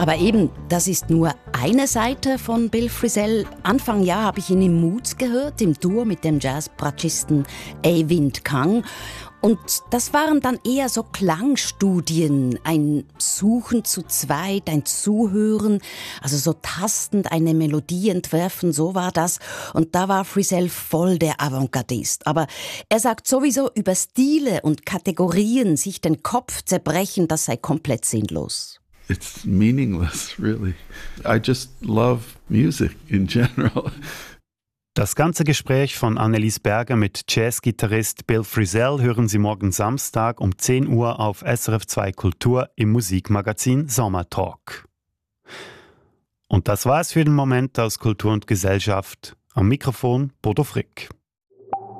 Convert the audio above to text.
Aber eben, das ist nur eine Seite von Bill Frisell. Anfang Jahr habe ich ihn im Moods gehört, im Duo mit dem Jazz-Bratschisten Eyvind Kang. Und das waren dann eher so Klangstudien, ein Suchen zu zweit, ein Zuhören, also so tastend eine Melodie entwerfen, so war das. Und da war Frisell voll der Avantgardist. Aber er sagt sowieso, über Stile und Kategorien sich den Kopf zerbrechen, das sei komplett sinnlos. It's meaningless, really. I just love music in general. Das ganze Gespräch von Annelies Berger mit Jazzgitarrist Bill Frisell hören Sie morgen Samstag um 10 Uhr auf SRF 2 Kultur im Musikmagazin Sommertalk. Und das war es für den Moment aus Kultur und Gesellschaft. Am Mikrofon Bodo Frick.